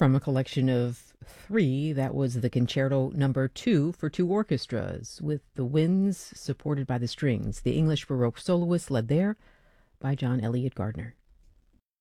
from a collection of three. That was the Concerto Number 2 for two orchestras, with the winds supported by the strings. The English Baroque soloists led there by John Eliot Gardner.